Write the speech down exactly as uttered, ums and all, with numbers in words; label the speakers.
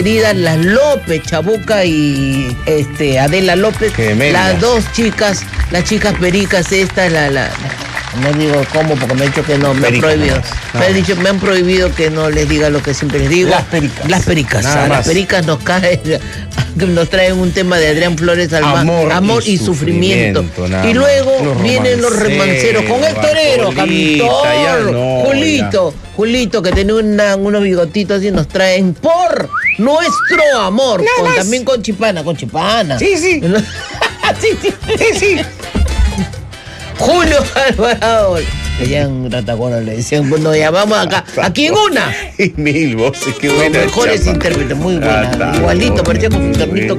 Speaker 1: queridas las López, Chabuca y este Adela López, las dos chicas, las chicas pericas, esta, la, la, la no digo cómo porque me han dicho que no, me han prohibido. No. Me han dicho, me han prohibido que no les diga lo que siempre les digo.
Speaker 2: Las pericas.
Speaker 1: Las pericas. Nada las más. Pericas nos caen, nos traen un tema de Adrián Flores Almagro, amor, amor y, y sufrimiento. sufrimiento y luego los vienen los remanceros con el torero, Cantor, no, Julito, ya. Julito que tiene una, unos bigotitos y nos traen por nuestro amor. Con, también con Chipana, con Chipana.
Speaker 2: Sí, sí.
Speaker 1: sí, sí, sí, sí. Julio Alvarado. Le decían Ratagona, le decían, bueno, ya vamos acá. Aquí en una.
Speaker 2: Y mil voces, qué buena.
Speaker 1: Los mejores intérpretes, muy buenas. Igualito, parecía con su ternito.